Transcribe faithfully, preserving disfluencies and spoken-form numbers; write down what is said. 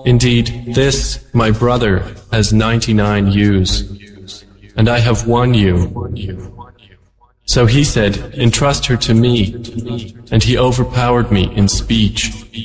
Indeed, this, my brother, has ninety-nine ewes, and I have one ewe. So he said, entrust her to me, and he overpowered me in speech.